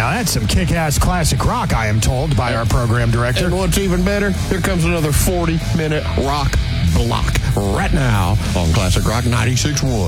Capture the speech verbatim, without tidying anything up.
Now, that's some kick-ass classic rock, I am told, by our program director. And what's even better, here comes another forty-minute rock block right now on Classic Rock ninety-six point one.